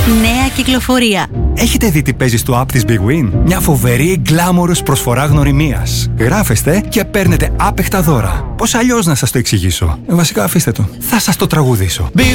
Νέα κυκλοφορία. Έχετε δει τι παίζει στο app της Big Win? Μια φοβερή γκλάμορος προσφορά γνωριμίας. Γράφεστε και παίρνετε άπεχτα δώρα. Πώς αλλιώς να σας το εξηγήσω? Βασικά αφήστε το. Θα σας το τραγουδήσω.